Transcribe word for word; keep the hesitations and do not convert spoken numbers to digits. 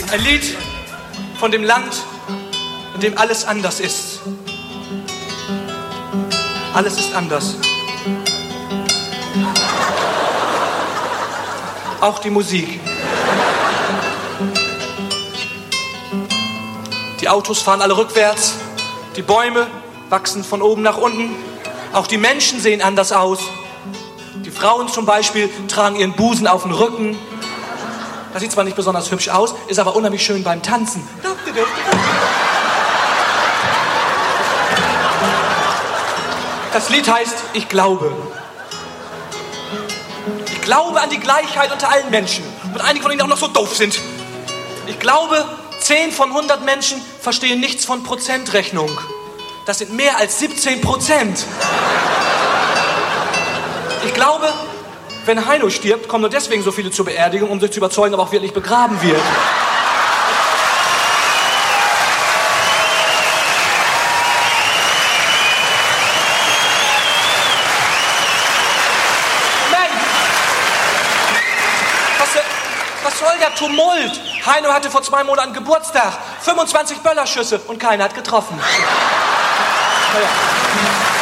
Ein Lied von dem Land, in dem alles anders ist. Alles ist anders. Auch die Musik. Die Autos fahren alle rückwärts. Die Bäume wachsen von oben nach unten. Auch die Menschen sehen anders aus. Die Frauen zum Beispiel tragen ihren Busen auf den Rücken. Das sieht zwar nicht besonders hübsch aus, ist aber unheimlich schön beim Tanzen. Das Lied heißt Ich glaube. Ich glaube an die Gleichheit unter allen Menschen. Und einige von ihnen auch noch so doof sind. Ich glaube, zehn von hundert Menschen verstehen nichts von Prozentrechnung. Das sind mehr als siebzehn Prozent. Ich glaube, wenn Heino stirbt, kommen nur deswegen so viele zur Beerdigung, um sich zu überzeugen, ob er auch wirklich begraben wird. Mensch! Was, was soll der Tumult? Heino hatte vor zwei Monaten Geburtstag. fünfundzwanzig Böllerschüsse und keiner hat getroffen. Naja.